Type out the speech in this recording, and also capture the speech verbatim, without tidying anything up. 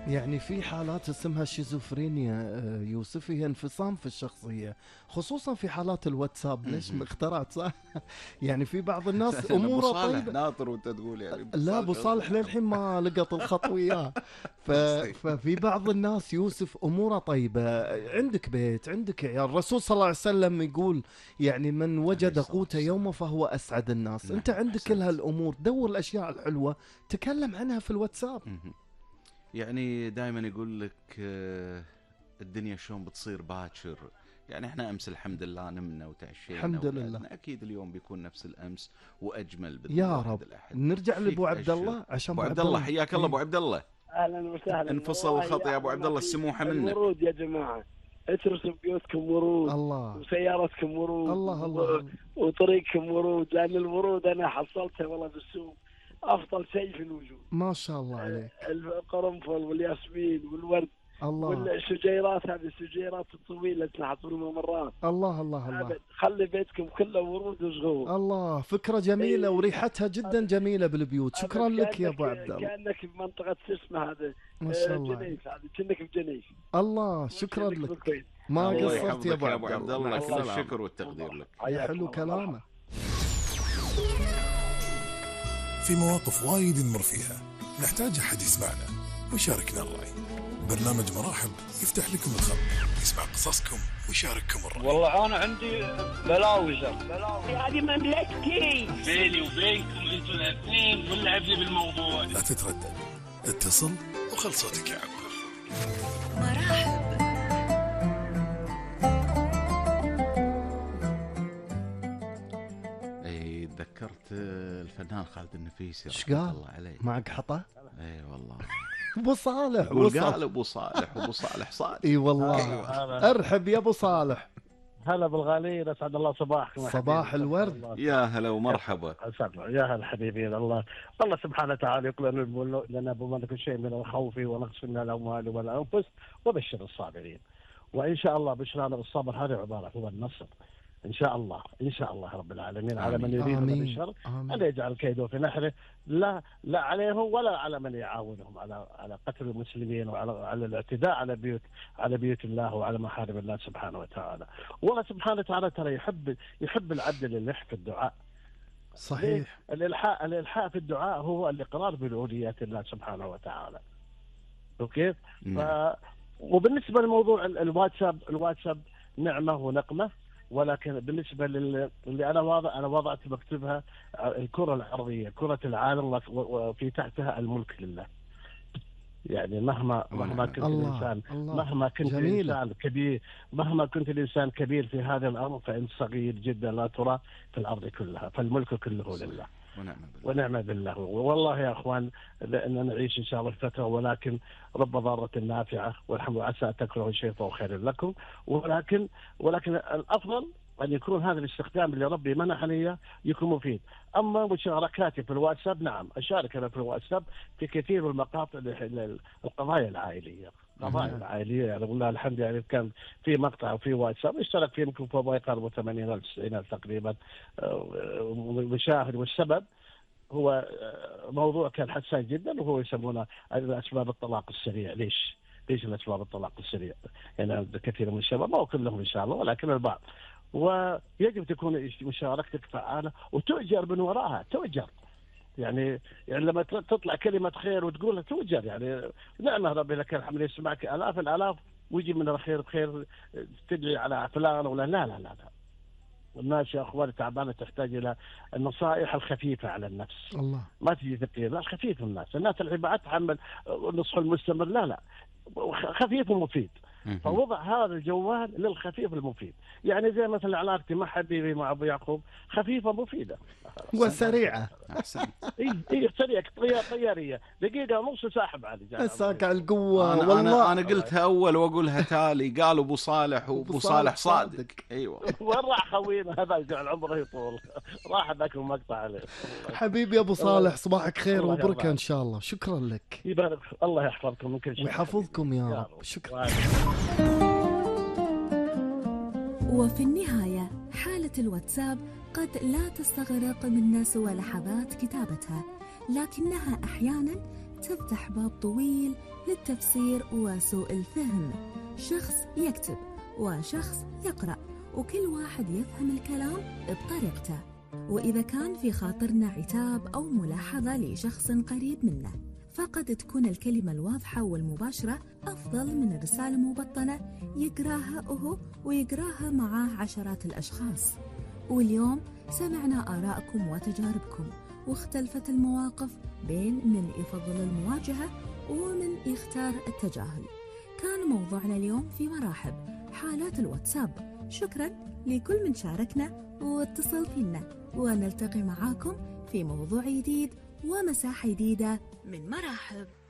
يعني في حالات اسمها شيزوفرينيا يوسف، هي انفصام في الشخصية، خصوصا في حالات الواتساب. ليش اخترعت صح؟ يعني في بعض الناس أموره طيبة. ناطر وانت تقول يعني لا أبو صالح للحين ما لقط الخط وياه. ف... ففي بعض الناس يوسف أموره طيبة، عندك بيت، عندك عيال. الرسول صلى الله عليه وسلم يقول يعني من وجد قوت يومه فهو أسعد الناس. نعم. أنت عندك كل هالأمور، دور الأشياء الحلوة تكلم عنها في الواتساب. يعني دائما يقول لك الدنيا شلون بتصير باكر. يعني احنا امس الحمد لله نمنا وتعشينا، الحمد لله. اكيد اليوم بيكون نفس الامس واجمل باذن الله يا رب. الأحد. نرجع لابو عبد الله عشان ابو عبد الله، حياك الله ابو عبد الله. اهلا وسهلا. انفصل الخط يا ابو عبد الله، السموحه منك. ورود يا جماعه، اترسوا بيوتكم ورود. الله. وسيارتكم ورود. الله الله. وطريقكم ورود، لان الورود انا حصلتها والله بالسوق افضل شيء في الوجود. ما شاء الله عليك. القرنفل والياسمين والورد. الله. والشجيرات، هذه الشجيرات الطويله تحصل مرات. الله الله الله. خلي بيتكم كله ورود وزهور. الله، فكره جميله. ايه. وريحتها جدا جميله بالبيوت. شكرا لك يا ابو عبد الله. كانك بمنطقه اسمها هذا ما شاء الله. جنيف، هذه كأنك بجنيف. الله، شكرا لك. ما قصرت يا ابو عبد الله. كل الشكر والتقدير لك. يا حلو كلامه. في مواقف وايد نمر فيها نحتاج أحد يسمعنا ويشاركنا الرأي. برنامج مراحب يفتح لكم الخط، يسمع قصصكم ويشارككم الرأي. والله أنا عندي بلاوي بلاوي هذه مملكتي بيني وبينكم انتوا الاثنين، ولعب لي بالموضوع. لا تتردد، اتصل وخل صوتك يعبر. مراحب. اي تذكرت الفنان خالد النفيسي رحمه الله عليه. معك حطه؟ اي والله. ابو صالح وقال ابو صالح وابو صالح صالح. اي والله. ارحب يا ابو صالح. هلا بالغالين، اسعد الله صباحكم. صباح الورد. يا هلا ومرحبا. يا هلا حبيبي. الله الله سبحانه وتعالى يقول لنا بما كل شيء من الخوف ونقص من الاموال والانفس وبشر الصابرين. وان شاء الله بشرانا بالصبر هذه عباره هو النصر ان شاء الله، ان شاء الله رب العالمين. على من يريد من الشر ان يجعل كيده في نحره، لا لا عليهم ولا على من يعاونهم على على قتل المسلمين وعلى على الاعتداء على بيوت على بيوت الله وعلى محارم الله سبحانه وتعالى. والله سبحانه وتعالى ترى يحب يحب العبد الالح في الدعاء. صحيح. الالحاء الالحاء في الدعاء هو الاقرار بالالوهيات الله سبحانه وتعالى. وكيف؟ ف... وبالنسبه لموضوع الواتساب، الواتساب نعمه ونقمه، ولكن بالنسبه لل... اللي انا واضع انا وضعت مكتوبها الكره الارضيه، كره العالم، وفي تحتها الملك لله. يعني مهما مهما كنت الله الانسان الله مهما كنت جميلة. الانسان كبير مهما كنت الانسان كبير في هذا الامر، فانت صغير جدا لا ترى في الارض كلها، فالملك كله لله. ونعم بالله. ونعم بالله. والله يا اخوان لان نعيش ان شاء الله فتره، ولكن رب ضاره نافعه، والحمد لله عسى ان تكرهوا شيء فهو خير لكم، ولكن ولكن الافضل أن يكون هذا الاستخدام اللي ربي منحني إياه يكون مفيد. أما مشاركاتي في الواتساب، نعم أشارك أنا في الواتساب في كثير من المقاطع القضايا العائلية، القضايا العائلية يعني والله الحمد. يعني كان في مقطع وفي واتساب اشترك فيه يمكن فوق ما يقارب ثمانين ألف تسعين ألف تقريبا مشاهد. والسبب هو موضوع كان حساس جدا، وهو يسمونه أسباب الطلاق السريع. ليش؟ ليش الأسباب الطلاق السريع؟ يعني كثير من الشباب، ما كلهم إن شاء الله ولكن البعض. ويجب تكون مشاركتك فعالة وتؤجر من وراءها، تؤجر. يعني يعني لما تطلع كلمة خير وتقولها تؤجر. يعني نعم ربي لك الحمد، يسمعك آلاف الآلاف ويجي من الخير بخير، تدعي على فلان ولا لا لا لا لا. والناس يا أخواني تعبانة، تحتاج إلى النصائح الخفيفة على النفس. الله. ما تجي ثقيل، لا خفيف. الناس الناس اللي بعد تحمل النصح المستمر، لا لا خفيف ومفيد. فوضع هذا الجوال للخفيف المفيد. يعني زي مثلا علاقتي مع حبيبي مع ابو يعقوب خفيفه مفيده وسريعه. احسن. اي اي سريعه طياريه، دقيقه ونص ساحب علي. مساك على القوه. أنا والله انا, أنا قلتها اول واقولها تالي. قالوا ابو صالح وابو صالح صادق. ايوه. وين راح خوينا هذا؟ جعل عمره يطول. راح ذاك المقطع عليه. حبيبي ابو صالح صباحك خير وبركه ان شاء الله. شكرا لك. يبارك الله يحفظكم من كل شيء ويحفظكم يا رب. شكرا. وفي النهاية حالة الواتساب قد لا تستغرق منا سوى لحظات كتابتها، لكنها أحيانا تفتح باب طويل للتفسير وسوء الفهم. شخص يكتب وشخص يقرأ، وكل واحد يفهم الكلام بطريقته. وإذا كان في خاطرنا عتاب أو ملاحظة لشخص قريب منا، فقد تكون الكلمة الواضحة والمباشرة أفضل من الرسالة مبطنة يقراها هو ويقراها معاه عشرات الأشخاص. واليوم سمعنا آراءكم وتجاربكم، واختلفت المواقف بين من يفضل المواجهة ومن يختار التجاهل. كان موضوعنا اليوم في مراحب حالات الواتساب. شكرا لكل من شاركنا واتصل فينا، ونلتقي معاكم في موضوع جديد ومساحة جديدة من مراحب.